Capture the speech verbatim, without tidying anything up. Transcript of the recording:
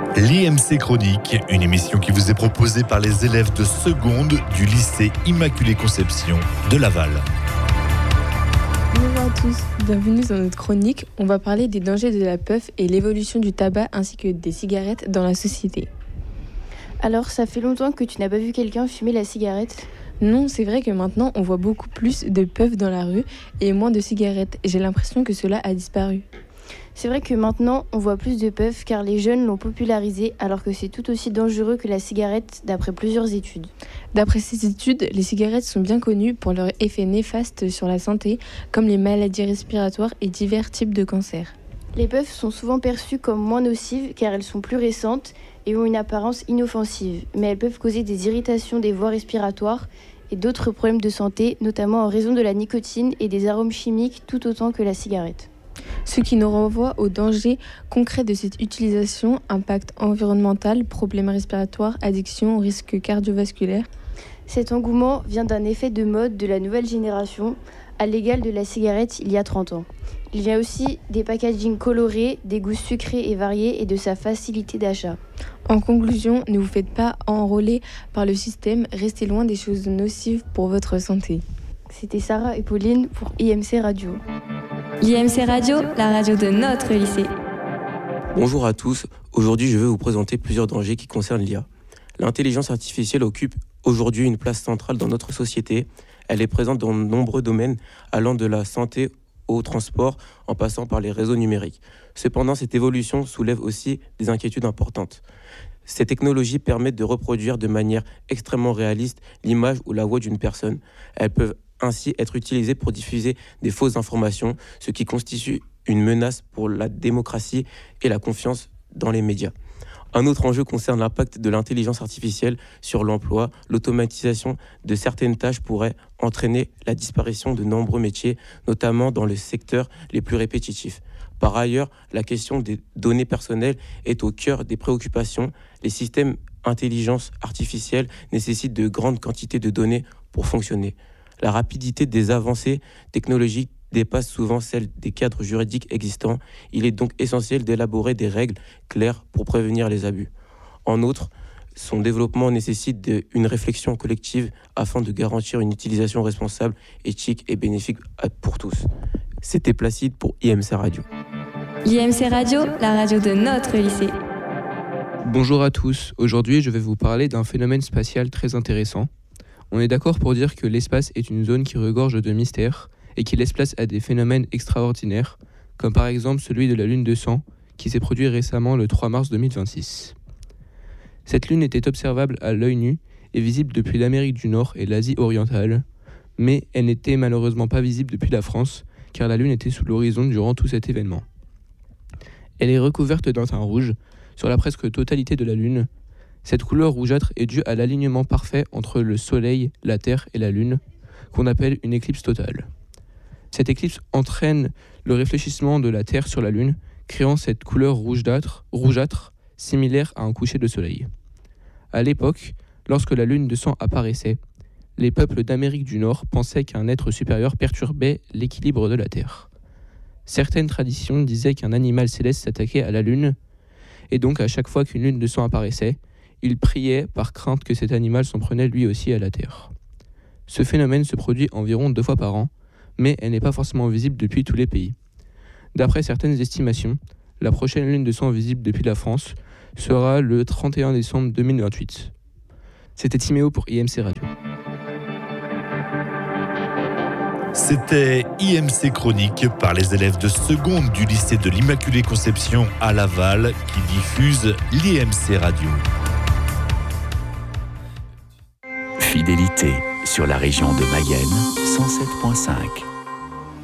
L'I M C Chronique, une émission qui vous est proposée par les élèves de seconde du lycée Immaculée Conception de Laval. Bonjour à tous, bienvenue dans notre chronique. On va parler des dangers de la puff et l'évolution du tabac ainsi que des cigarettes dans la société. Alors, ça fait longtemps que tu n'as pas vu quelqu'un fumer la cigarette ? Non, c'est vrai que maintenant on voit beaucoup plus de puffs dans la rue et moins de cigarettes. J'ai l'impression que cela a disparu. C'est vrai que maintenant on voit plus de puffs car les jeunes l'ont popularisé alors que c'est tout aussi dangereux que la cigarette d'après plusieurs études. D'après ces études, les cigarettes sont bien connues pour leurs effets néfastes sur la santé comme les maladies respiratoires et divers types de cancers. Les puffs sont souvent perçues comme moins nocives car elles sont plus récentes et ont une apparence inoffensive, mais elles peuvent causer des irritations des voies respiratoires et d'autres problèmes de santé, notamment en raison de la nicotine et des arômes chimiques tout autant que la cigarette. Ce qui nous renvoie aux dangers concrets de cette utilisation, impact environnemental, problèmes respiratoires, addiction, risques cardiovasculaires. Cet engouement vient d'un effet de mode de la nouvelle génération, à l'égal de la cigarette il y a trente ans. Il vient aussi des packagings colorés, des goûts sucrés et variés et de sa facilité d'achat. En conclusion, ne vous faites pas enrôler par le système, restez loin des choses nocives pour votre santé. C'était Sarah et Pauline pour I M C Radio. I M C Radio, la radio de notre lycée. Bonjour à tous, aujourd'hui je vais vous présenter plusieurs dangers qui concernent l'I A. L'intelligence artificielle occupe aujourd'hui une place centrale dans notre société. Elle est présente dans de nombreux domaines, allant de la santé au transport, en passant par les réseaux numériques. Cependant, cette évolution soulève aussi des inquiétudes importantes. Ces technologies permettent de reproduire de manière extrêmement réaliste l'image ou la voix d'une personne. Elles peuvent ainsi être utilisées pour diffuser des fausses informations, ce qui constitue une menace pour la démocratie et la confiance dans les médias. Un autre enjeu concerne l'impact de l'intelligence artificielle sur l'emploi. L'automatisation de certaines tâches pourrait entraîner la disparition de nombreux métiers, notamment dans les secteurs les plus répétitifs. Par ailleurs, la question des données personnelles est au cœur des préoccupations. Les systèmes d'intelligence artificielle nécessitent de grandes quantités de données pour fonctionner. La rapidité des avancées technologiques dépasse souvent celle des cadres juridiques existants. Il est donc essentiel d'élaborer des règles claires pour prévenir les abus. En outre, son développement nécessite de, une réflexion collective afin de garantir une utilisation responsable, éthique et bénéfique pour tous. C'était Placide pour I M C Radio. I M C Radio, la radio de notre lycée. Bonjour à tous, aujourd'hui je vais vous parler d'un phénomène spatial très intéressant. On est d'accord pour dire que l'espace est une zone qui regorge de mystères et qui laisse place à des phénomènes extraordinaires, comme par exemple celui de la lune de sang, qui s'est produit récemment le trois mars deux mille vingt-six. Cette lune était observable à l'œil nu et visible depuis l'Amérique du Nord et l'Asie orientale, mais elle n'était malheureusement pas visible depuis la France, car la lune était sous l'horizon durant tout cet événement. Elle est recouverte d'un teint rouge sur la presque totalité de la lune. Cette couleur rougeâtre est due à l'alignement parfait entre le Soleil, la Terre et la Lune, qu'on appelle une éclipse totale. Cette éclipse entraîne le réfléchissement de la Terre sur la Lune, créant cette couleur rougeâtre, rougeâtre similaire à un coucher de soleil. À l'époque, lorsque la lune de sang apparaissait, les peuples d'Amérique du Nord pensaient qu'un être supérieur perturbait l'équilibre de la Terre. Certaines traditions disaient qu'un animal céleste s'attaquait à la lune, et donc à chaque fois qu'une lune de sang apparaissait, ils priaient par crainte que cet animal s'en prenait lui aussi à la Terre. Ce phénomène se produit environ deux fois par an, mais elle n'est pas forcément visible depuis tous les pays. D'après certaines estimations, la prochaine lune de sang visible depuis la France sera le trente et un décembre deux mille vingt-huit. C'était Timéo pour I M C Radio. C'était I M C Chronique par les élèves de seconde du lycée de l'Immaculée Conception à Laval qui diffuse l'I M C Radio. Fidélité sur la région de Mayenne, cent sept virgule cinq.